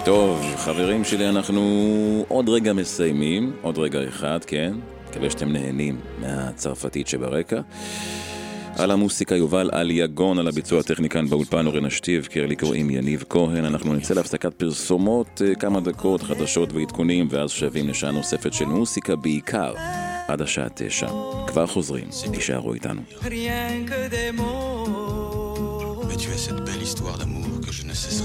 טוב, חברים שלי, אנחנו עוד רגע מסיימים, עוד רגע אחד, כן? מקווה שאתם נהנים מהצרפתית שברקע. על המוסיקה יובל אליגון, על הביצוע הטכני כאן באולפן אורן השתיב, קרא לי קוראים יניב כהן. אנחנו נצא להפסקת פרסומות, כמה דקות, חדשות ועדכונים, ואז שווים לשעה נוספת של מוסיקה בעיקר, עד השעה 9. כבר חוזרים, תישארו איתנו. Mais tu as cette belle histoire d'amour que je ne cesserai